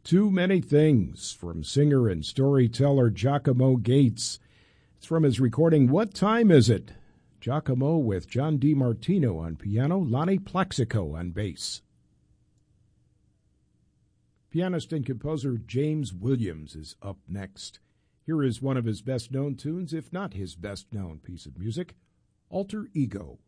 Too Many Things from singer and storyteller Giacomo Gates. It's from his recording What Time Is It? Giacomo with John DiMartino on piano, Lonnie Plexico on bass. Pianist and composer James Williams is up next. Here is one of his best-known tunes, if not his best-known piece of music, Alter Ego.